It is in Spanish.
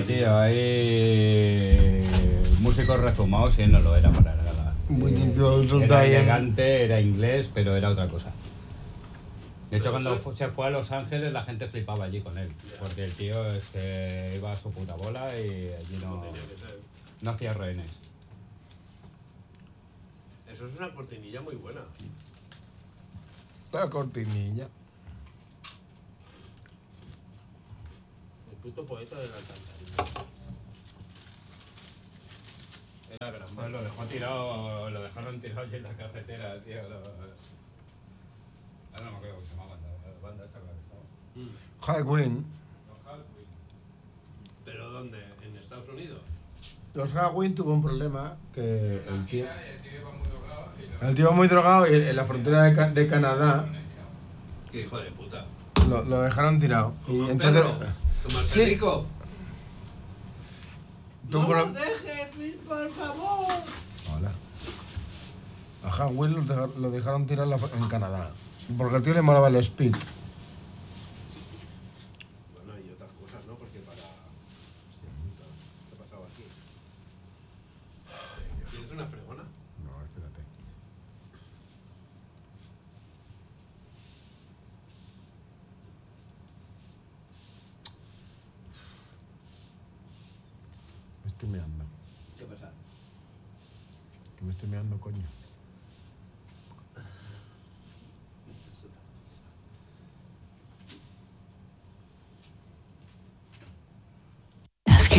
tío, ahí músicos refumados y él no lo era para nada. Muy limpio, Era elegante, era inglés, pero era otra cosa. De hecho, cuando se fue a Los Ángeles, la gente flipaba allí con él. Porque el tío iba a su puta bola y allí no hacía rehenes. Eso es una cortinilla muy buena. La cortinilla. El puto poeta de la alcantarilla. Era gran. Pues lo dejó tirado, lo dejaron tirado allí en la carretera, tío. Ahora no me acuerdo cómo se llamaba la banda esta con la que estaba. High Wind. ¿Pero dónde? ¿En Estados Unidos? Los High Wind tuvo un problema que el tío iba muy drogado y en la frontera de Canadá ¡Qué hijo de puta! lo dejaron tirado. ¿Como Y el entonces perro? ¿Como el sí. perrico? Tuvo ¡No un lo pro- dejes, por favor! Hola. A High Wind lo dejaron tirar en Canadá. Porque al tío le molaba el speed. Bueno, y otras cosas, ¿no? Porque para... Hostia puta, ¿qué ha pasado aquí? ¿Tienes una fregona? No, espérate. Me estoy meando. ¿Qué pasa? Que me estoy meando, coño.